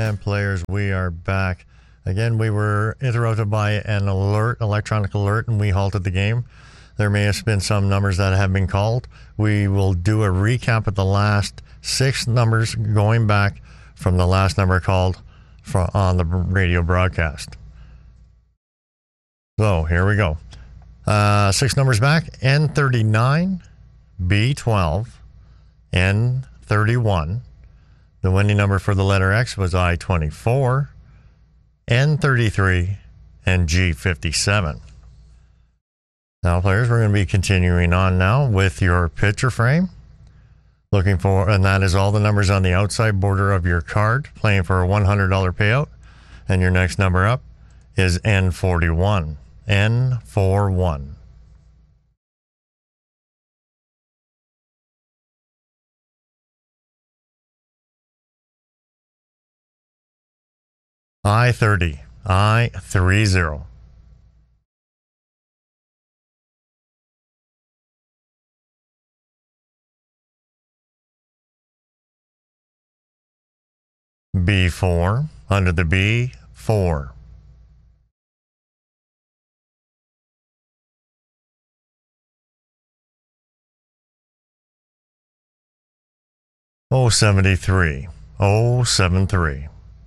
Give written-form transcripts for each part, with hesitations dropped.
And players, we are back. Again, we were interrupted by an electronic alert, and we halted the game. There may have been some numbers that have been called. We will do a recap of the last 6 numbers going back from the last number called on the radio broadcast. So here we go. 6 numbers back: N39, B12, N31. The winning number for the letter X was I-24, N33, and G57. Now, players, we're going to be continuing on now with your picture frame. Looking for, and that is all the numbers on the outside border of your card, playing for a $100 payout. And your next number up is N41. N41. I-30. I-30. B4. Under the B, 4. O73. O73.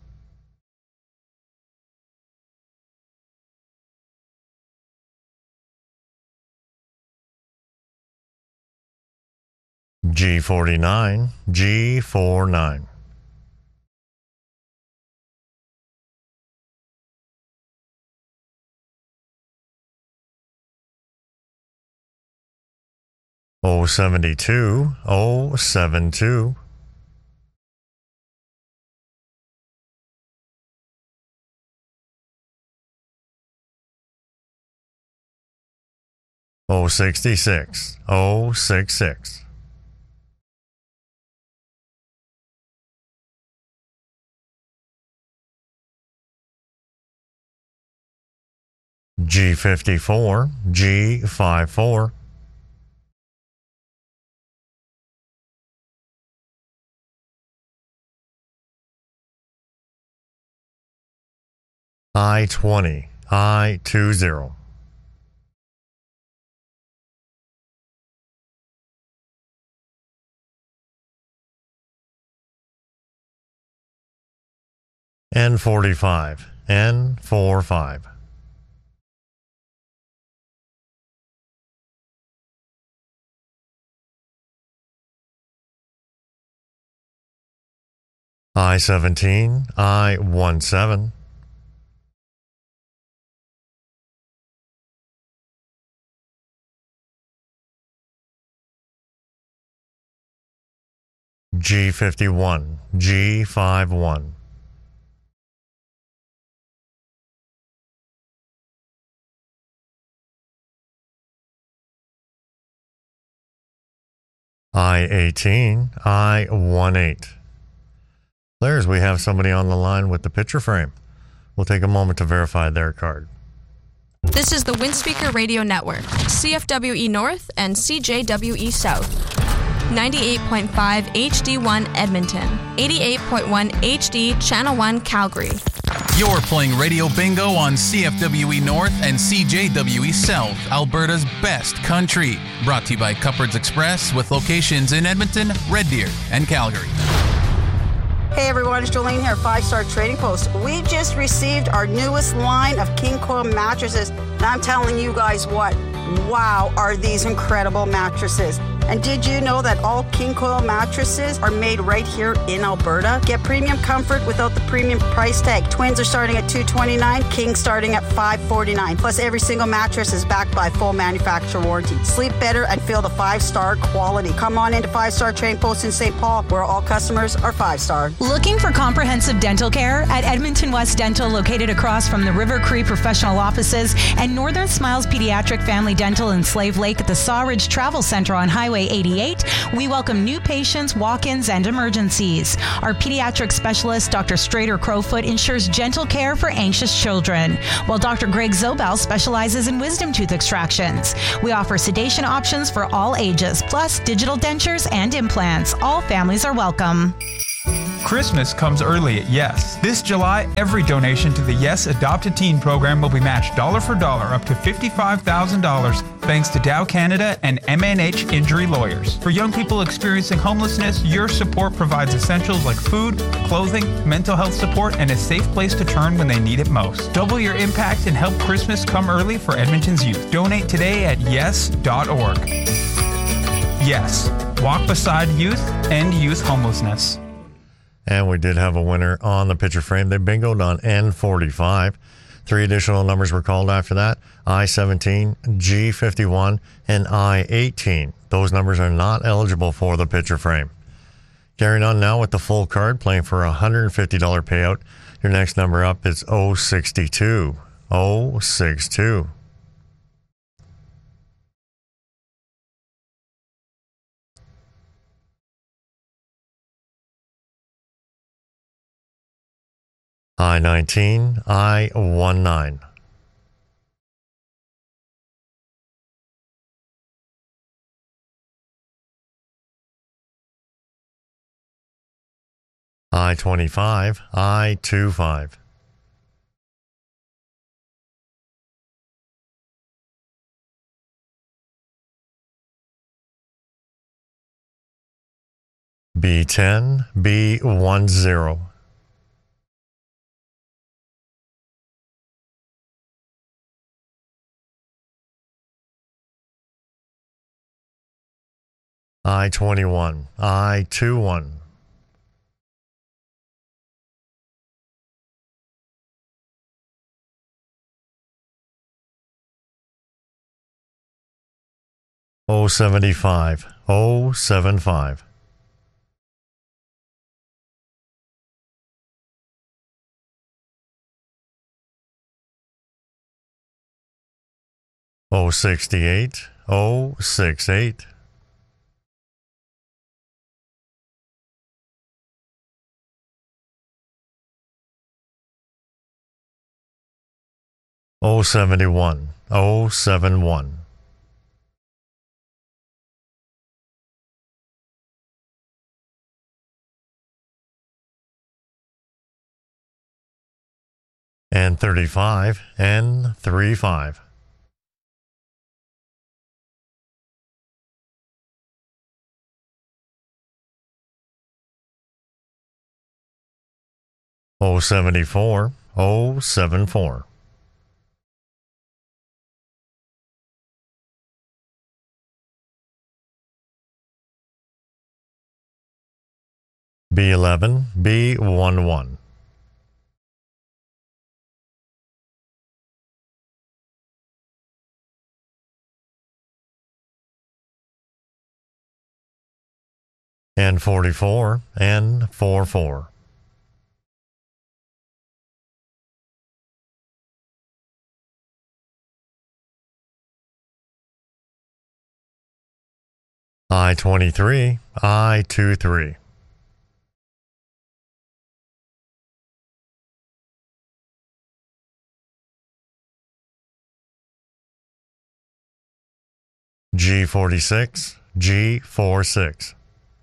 G49. G49. O72. O72. O66. O66. G54. G54. I-20. I-20. N45. N45. I-17. I-17. G51. G51. I-18. I-18. Players, we have somebody on the line with the picture frame. We'll take a moment to verify their card. This is the Windspeaker Radio Network, CFWE North and CJWE South. 98.5 HD1 Edmonton, 88.1 HD Channel 1 Calgary. You're playing Radio Bingo on CFWE North and CJWE South, Alberta's best country. Brought to you by Cupboards Express with locations in Edmonton, Red Deer, and Calgary. Hey everyone, it's Jolene here, 5 Star Trading Post. We just received our newest line of King Coil mattresses, and I'm telling you guys what, wow, are these incredible mattresses. And did you know that all King Coil mattresses are made right here in Alberta? Get premium comfort without the premium price tag. Twins are starting at $229, King starting at $549. Plus, every single mattress is backed by full manufacturer warranty. Sleep better and feel the 5-star quality. Come on into 5 Star Trading Post in St. Paul, where all customers are 5-star. Looking for comprehensive dental care? At Edmonton West Dental, located across from the River Cree Professional Offices and Northern Smiles Pediatric Family Dental in Slave Lake at the Sawridge Travel Center on Highway 88, we welcome new patients, walk-ins, and emergencies. Our pediatric specialist, Dr. Strader Crowfoot, ensures gentle care for anxious children, while Dr. Greg Zobel specializes in wisdom tooth extractions. We offer sedation options for all ages, plus digital dentures and implants. All families are welcome. Christmas comes early at Yes. This July, every donation to the Yes Adopt a Teen program will be matched dollar for dollar up to $55,000 thanks to Dow Canada and MNH Injury Lawyers. For young people experiencing homelessness, your support provides essentials like food, clothing, mental health support, and a safe place to turn when they need it most. Double your impact and help Christmas come early for Edmonton's youth. Donate today at yes.org. Yes. Walk beside youth, end youth homelessness. And we did have a winner on the picture frame. They bingoed on N45. 3 additional numbers were called after that. I-17, G51, and I-18. Those numbers are not eligible for the picture frame. Carrying on now with the full card, playing for a $150 payout. Your next number up is 062. 062. I-19, I-19. I-25, I-25. B10, B10. I-21, I-21. O-75, O-75. O-68, O-68. O-71, O-71. And 35, and 35. O-74, O-74. B11, B11. And 44, and 44. I-23, I-23. G46, G46.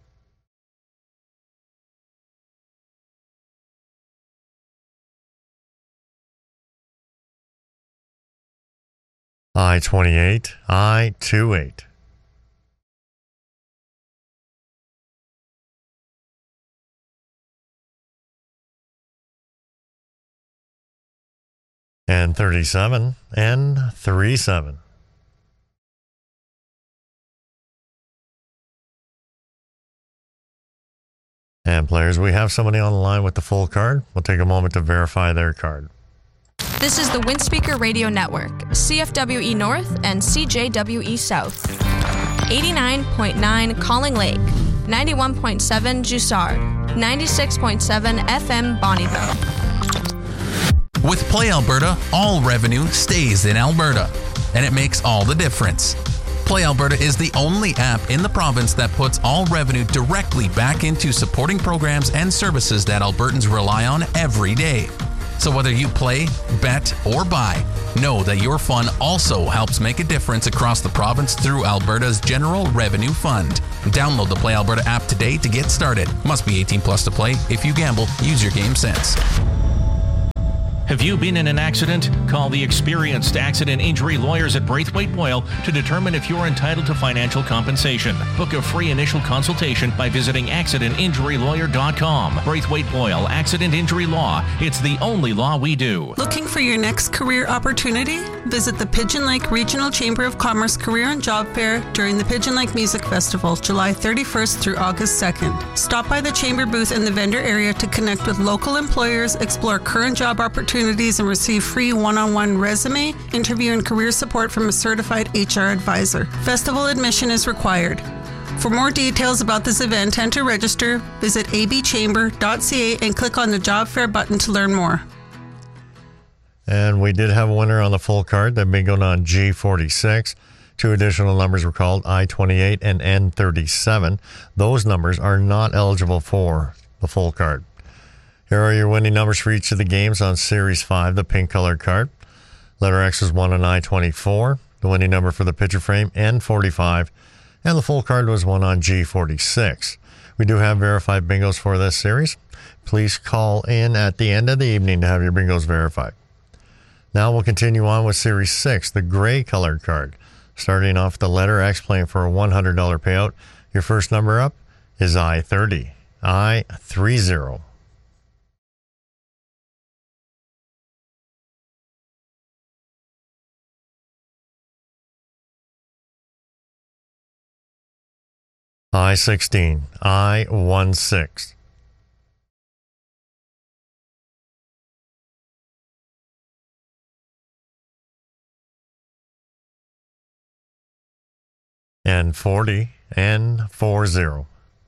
I-28, I-28. And 37, and 37. And players, we have somebody on the line with the full card. We'll take a moment to verify their card. This is the Windspeaker Radio Network, CFWE North and CJWE South. 89.9 Calling Lake, 91.7 Jussard, 96.7 FM Bonnyville. With Play Alberta, all revenue stays in Alberta, and it makes all the difference. Play Alberta is the only app in the province that puts all revenue directly back into supporting programs and services that Albertans rely on every day. So whether you play, bet, or buy, know that your fun also helps make a difference across the province through Alberta's General Revenue Fund. Download the Play Alberta app today to get started. Must be 18 plus to play. If you gamble, use your game sense. Have you been in an accident? Call the experienced accident injury lawyers at Braithwaite Boyle to determine if you're entitled to financial compensation. Book a free initial consultation by visiting accidentinjurylawyer.com. Braithwaite Boyle, Accident Injury Law. It's the only law we do. Looking for your next career opportunity? Visit the Pigeon Lake Regional Chamber of Commerce Career and Job Fair during the Pigeon Lake Music Festival, July 31st through August 2nd. Stop by the chamber booth in the vendor area to connect with local employers, explore current job opportunities, and receive free one-on-one resume, interview, and career support from a certified HR advisor. Festival admission is required. For more details about this event and to register, visit abchamber.ca and click on the Job Fair button to learn more. And we did have a winner on the full card that bingoed on G46. 2 additional numbers were called I-28 and N-37. Those numbers are not eligible for the full card. Here are your winning numbers for each of the games on Series 5, the pink colored card. Letter X was won on I-24. The winning number for the picture frame, N-45. And the full card was won on G46. We do have verified bingos for this series. Please call in at the end of the evening to have your bingos verified. Now we'll continue on with Series 6, the gray colored card. Starting off the letter X, playing for a $100 payout. Your first number up is I-30. I-30. I-16, I-16. N-40, N-40.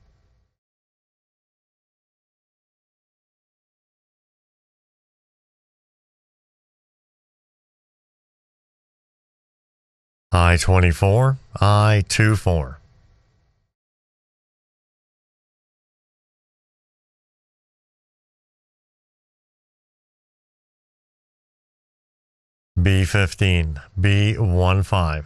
I-24, I-24. B-15, B-15.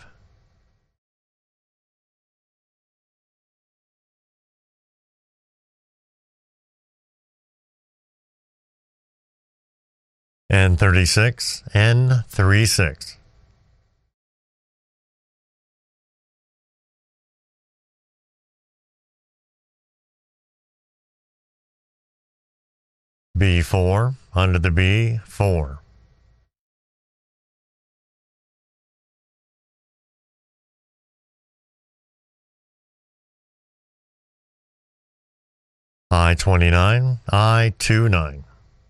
N-36, N-36. B4, under the B4. I-29, I-29.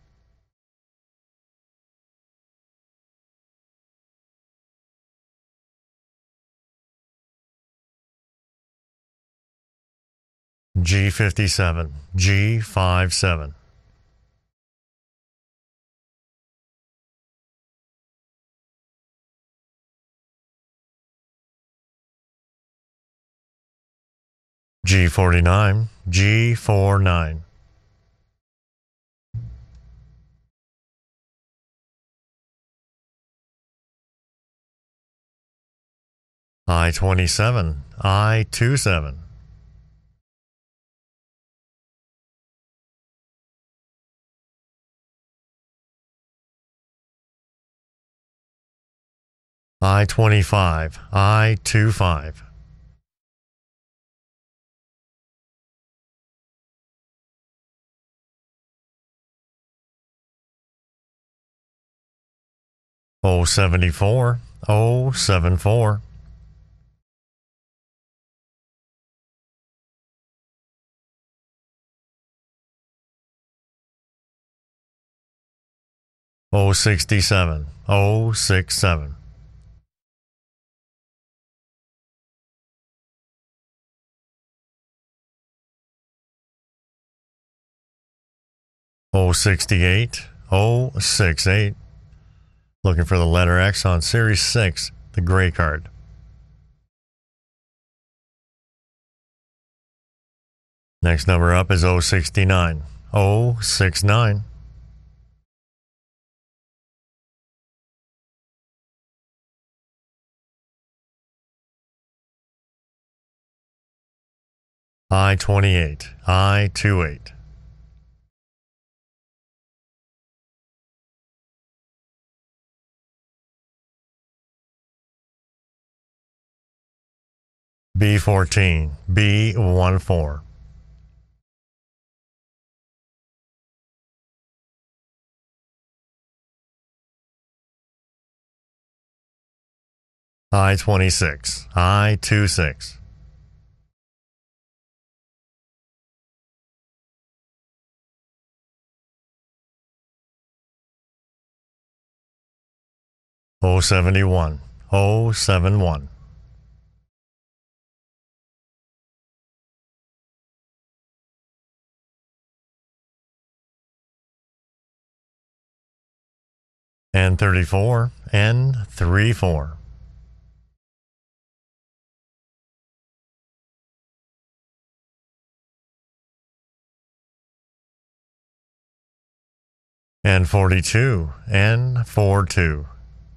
G57, G57. G49, G49. I-27, I-27. I-25, I-25. O-74, O-74. O-67, O-67. O-68, O-68. Looking for the letter X on Series 6, the gray card. Next number up is O69. O69. I-28, I-28. B14, B14. I-26, I-26. O71, O71. N34, N34. N42, N42.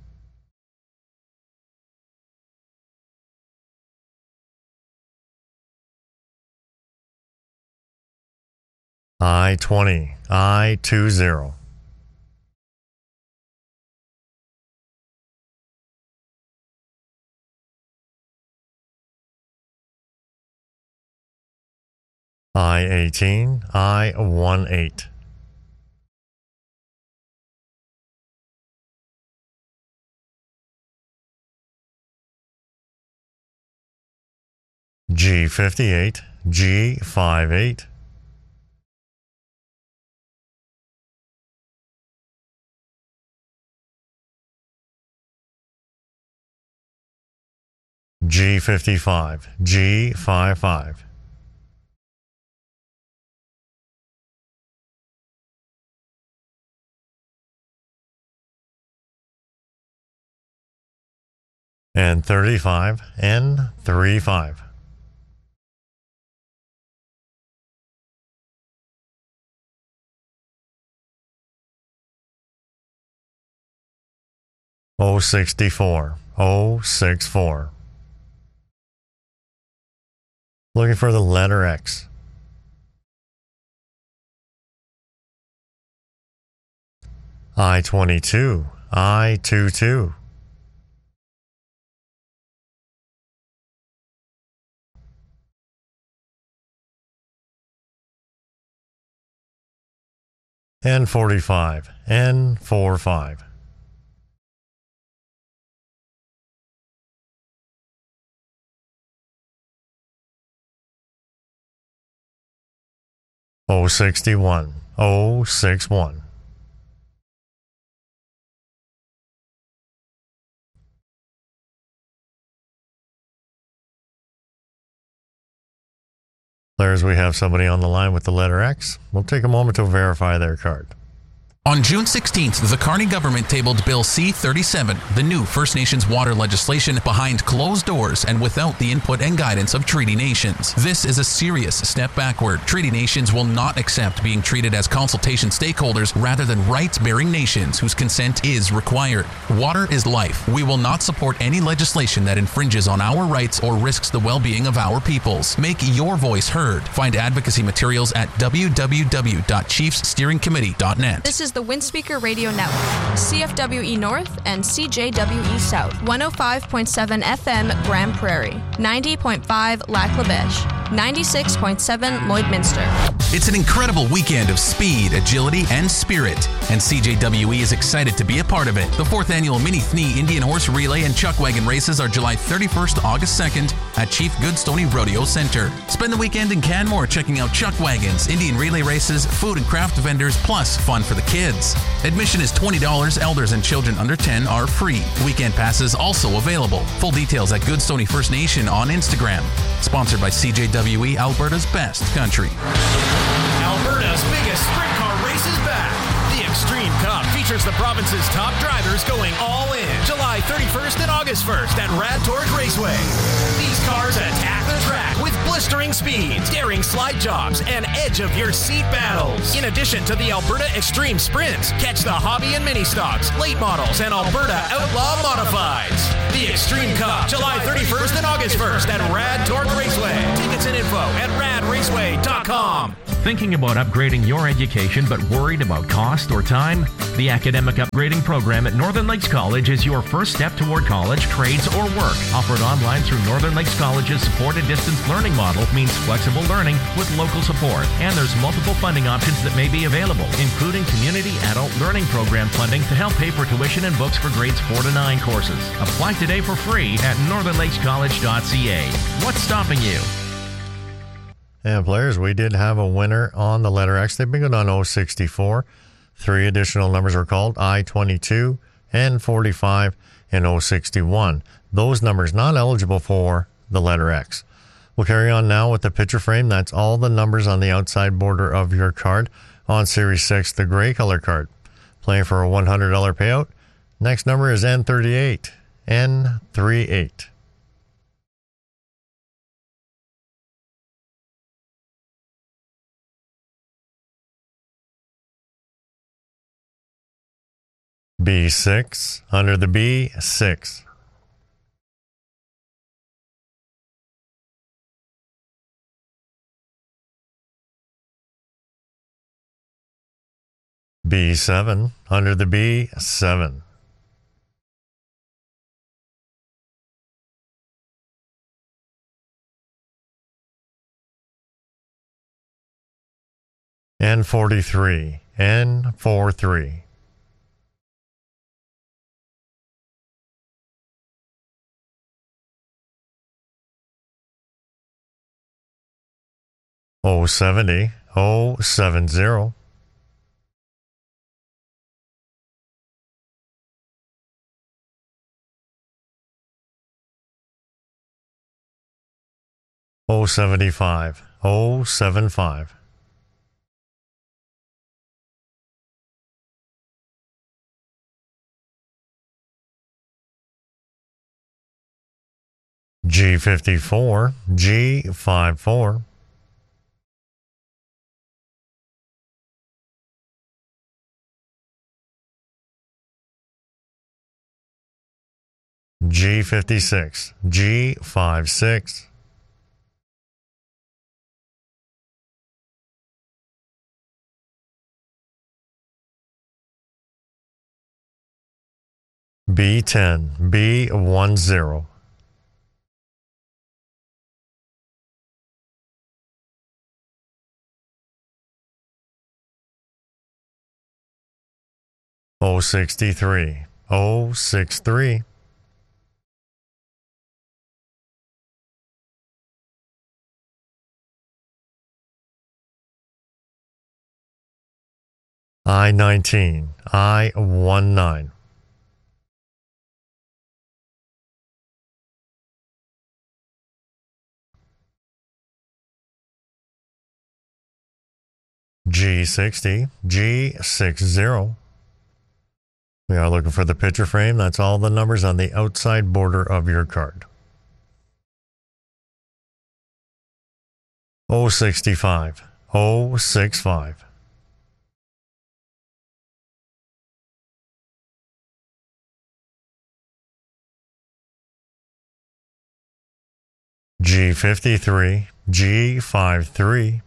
I-20, I-20. I-18, I-18. G58, G58. G55, G55. N35, N35. O64, O64. Looking for the letter X. I-22, I-22. N45, N45. O61, O61. Players, we have somebody on the line with the letter X. We'll take a moment to verify their card. On June 16th, the Kearney government tabled Bill C-37, the new First Nations water legislation, behind closed doors and without the input and guidance of Treaty Nations. This is a serious step backward. Treaty Nations will not accept being treated as consultation stakeholders rather than rights-bearing nations whose consent is required. Water is life. We will not support any legislation that infringes on our rights or risks the well-being of our peoples. Make your voice heard. Find advocacy materials at www.chiefssteeringcommittee.net. This is the Windspeaker Radio Network, CFWE North and CJWE South, 105.7 FM Grand Prairie, 90.5 Lac La Biche, 96.7 Lloydminster. It's an incredible weekend of speed, agility, and spirit, and CJWE is excited to be a part of it. The 4th annual Mini Thnee Indian Horse Relay and Chuck Wagon races are July 31st to August 2nd at Chief Goodstoney Rodeo Center. Spend the weekend in Canmore checking out chuck wagons, Indian relay races, food and craft vendors, plus fun for the kids. Admission is $20. Elders and children under 10 are free. Weekend passes also available. Full details at Goodstoney First Nation on Instagram. Sponsored by CJWE, Alberta's best country. Alberta's biggest sprint car race is back. The Extreme Cup features the province's top drivers going all in July 31st and August 1st at Rad Torque Raceway. These cars attack the track with blistering speeds, daring slide jobs, and edge-of-your-seat battles. In addition to the Alberta Extreme Sprints, catch the Hobby and Mini Stocks, late models, and Alberta Outlaw Modifieds. The Extreme Cup, July 31st and August 1st at Rad Torque Raceway. Tickets and info at radraceway.com. Thinking about upgrading your education but worried about cost or time? The Academic Upgrading Program at Northern Lakes College is your first step toward college, trades, or work. Offered online through Northern Lakes College's supported distance learning model means flexible learning with local support. And there's multiple funding options that may be available, including Community Adult Learning Program funding to help pay for tuition and books for grades 4 to 9 courses. Apply today for free at northernlakescollege.ca. What's stopping you? And players, we did have a winner on the letter X. They've been good on 064. 3 additional numbers were called, I-22, N-45, and 061. Those numbers not eligible for the letter X. We'll carry on now with the picture frame. That's all the numbers on the outside border of your card on Series 6, the gray color card. Playing for a $100 payout. Next number is N38. N38. B6, under the B, 6. B7, under the B, 7. N43, N43. O70, O70. O75, O75. G54, G54. G56, G56. B10, B10. O63, O63. I-19, I-19. G60, G60. We are looking for the picture frame. That's all the numbers on the outside border of your card. O65, O65. G53, G53.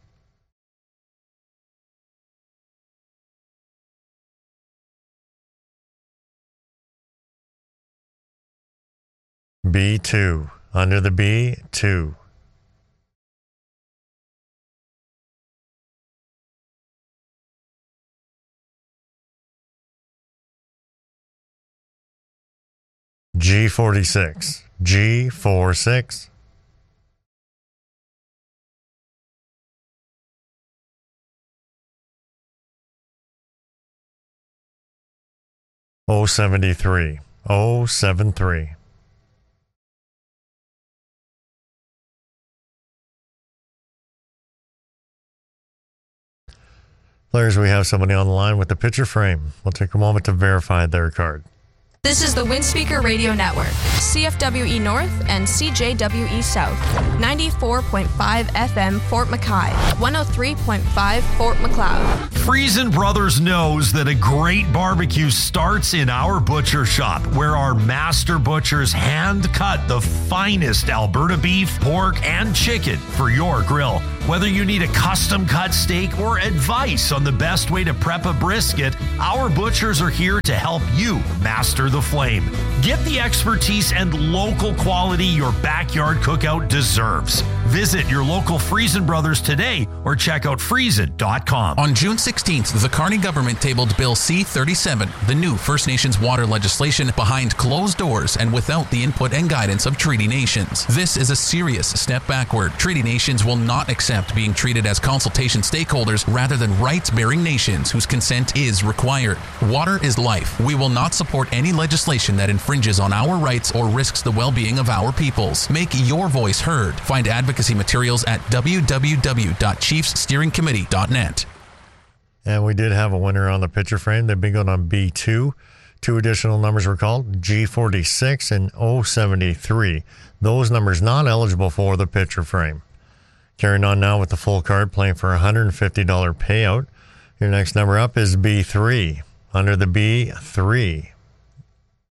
B2, under the B2. G46, G46. O73, O73. Players, we have somebody on the line with the picture frame. We'll take a moment to verify their card. This is the Windspeaker Radio Network, CFWE North and CJWE South, 94.5 FM Fort Mackay, 103.5 Fort McLeod. Friesen Brothers knows that a great barbecue starts in our butcher shop, where our master butchers hand cut the finest Alberta beef, pork, and chicken for your grill. Whether you need a custom cut steak or advice on the best way to prep a brisket, our butchers are here to help you master the flame. Get the expertise and local quality your backyard cookout deserves. Visit your local Friesen Brothers today or check out friesen.com. On June 16th, the Kearney government tabled Bill C-37, the new First Nations water legislation, behind closed doors and without the input and guidance of Treaty Nations. This is a serious step backward. Treaty Nations will not accept being treated as consultation stakeholders rather than rights-bearing nations whose consent is required. Water is life. We will not support any legislation that infringes on our rights or risks the well-being of our peoples. Make your voice heard. Find advocacy materials at www.chiefssteeringcommittee.net. And we did have a winner on the picture frame. They've been going on B2. 2 additional numbers were called, G46 and O73. Those numbers not eligible for the picture frame. Carrying on now with the full card, playing for a $150 payout. Your next number up is B3. Under the B3,